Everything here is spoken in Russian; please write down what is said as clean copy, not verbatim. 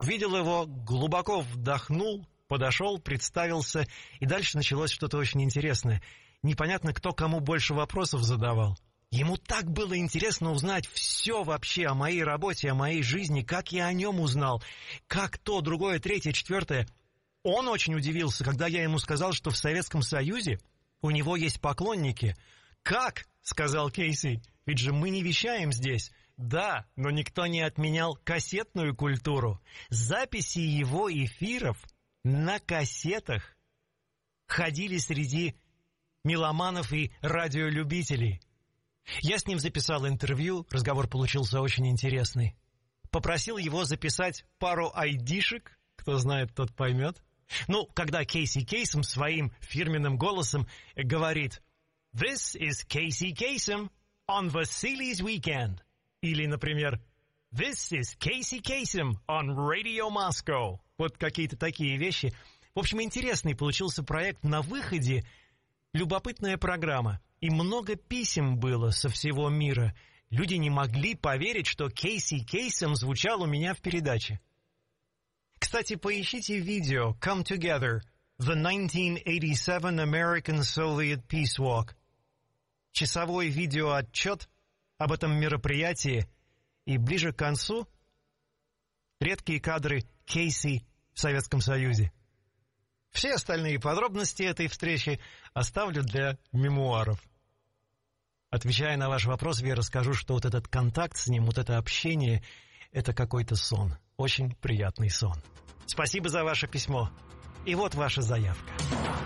Увидел его, глубоко вдохнул, подошел, представился, и дальше началось что-то очень интересное. Непонятно, кто кому больше вопросов задавал. Ему так было интересно узнать все вообще о моей работе, о моей жизни, как я о нем узнал, как то, другое, третье, четвертое. Он очень удивился, когда я ему сказал, что в Советском Союзе у него есть поклонники. «Как?» — сказал Кейси. «Ведь же мы не вещаем здесь». Да, но никто не отменял кассетную культуру. Записи его эфиров на кассетах ходили среди меломанов и радиолюбителей. Я с ним записал интервью, разговор получился очень интересный. Попросил его записать пару айдишек, кто знает, тот поймет. Ну, когда Кейси Кейсом своим фирменным голосом говорит «This is Casey Kasem on Vasily's Weekend». Или, например, «This is Casey Kasem on Radio Moscow». Вот какие-то такие вещи. В общем, интересный получился проект на выходе. Любопытная программа. И много писем было со всего мира. Люди не могли поверить, что Кейси Кейсем звучал у меня в передаче. Кстати, поищите видео «Come Together. The 1987 American Soviet Peace Walk». Часовой видеоотчет об этом мероприятии, и ближе к концу редкие кадры Кейси в Советском Союзе. Все остальные подробности этой встречи оставлю для мемуаров. Отвечая на ваш вопрос, я расскажу, что вот этот контакт с ним, вот это общение, это какой-то сон. Очень приятный сон. Спасибо за ваше письмо. И вот ваша заявка.